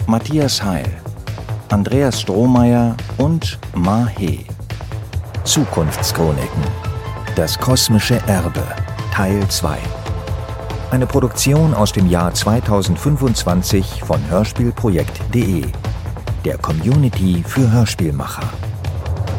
Matthias Heil, Andreas Strohmeier und Ma He. Zukunftschroniken. Das kosmische Erbe. Teil 2. Eine Produktion aus dem Jahr 2025 von Hörspielprojekt.de, der Community für Hörspielmacher.